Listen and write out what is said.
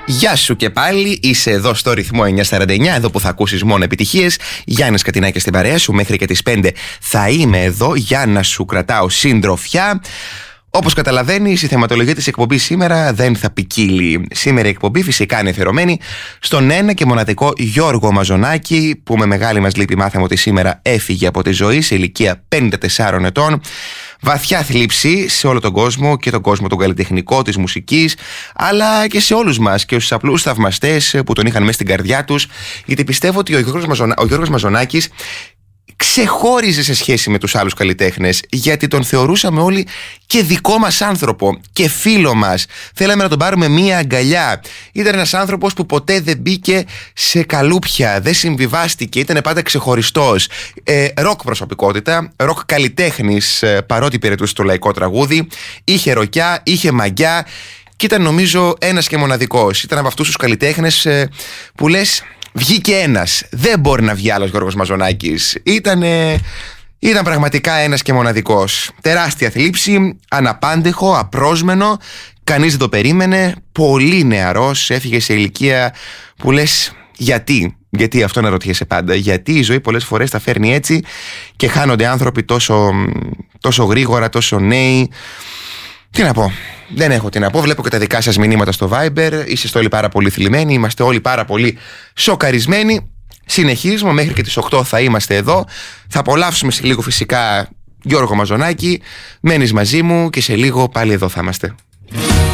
Γεια σου και πάλι, είσαι εδώ στο ρυθμό 949, εδώ που θα ακούσεις μόνο επιτυχίες. Γιάννης Κατινάκης στην παρέα σου, μέχρι και τις 5 θα είμαι εδώ για να σου κρατάω συντροφιά. Όπως καταλαβαίνεις, η θεματολογία της εκπομπής σήμερα δεν θα ποικίλει. Σήμερα η εκπομπή φυσικά είναι αφιερωμένη στον ένα και μοναδικό Γιώργο Μαζονάκη, που με μεγάλη μας λύπη μάθαμε ότι σήμερα έφυγε από τη ζωή σε ηλικία 54 ετών. Βαθιά θλίψη σε όλο τον κόσμο και τον κόσμο τον καλλιτεχνικό της μουσικής, αλλά και σε όλους μας και στους απλούς θαυμαστές που τον είχαν μέσα στην καρδιά τους, γιατί πιστεύω ότι ο Γιώργος Μαζονάκης ξεχώριζε σε σχέση με τους άλλους καλλιτέχνες, γιατί τον θεωρούσαμε όλοι και δικό μας άνθρωπο και φίλο μας. Θέλαμε να τον πάρουμε μία αγκαλιά. Ήταν ένας άνθρωπος που ποτέ δεν μπήκε σε καλούπια, δεν συμβιβάστηκε, ήταν πάντα ξεχωριστός. Ροκ προσωπικότητα, ροκ καλλιτέχνης, παρότι υπηρετούσε το λαϊκό τραγούδι, είχε ροκιά, είχε μαγιά και ήταν νομίζω ένας και μοναδικός. Ήταν από αυτούς τους καλλιτέχνες που λες, βγήκε ένας, δεν μπορεί να βγει άλλος Γιώργος Μαζονάκης. Ήταν πραγματικά ένας και μοναδικός. Τεράστια θλίψη, αναπάντεχο, απρόσμενο, κανείς δεν το περίμενε, πολύ νεαρός, έφυγε σε ηλικία που λες γιατί αυτό να ρωτιέσαι πάντα, γιατί η ζωή πολλές φορές τα φέρνει έτσι και χάνονται άνθρωποι τόσο γρήγορα, τόσο νέοι. Τι να πω, δεν έχω τι να πω. Βλέπω και τα δικά σας μηνύματα στο Viber. Είστε όλοι πάρα πολύ θλιμμένοι, είμαστε όλοι πάρα πολύ σοκαρισμένοι. Συνεχίζουμε, μέχρι και τις 8 θα είμαστε εδώ. Θα απολαύσουμε σε λίγο φυσικά Γιώργο Μαζονάκη. Μένεις μαζί μου και σε λίγο πάλι εδώ θα είμαστε.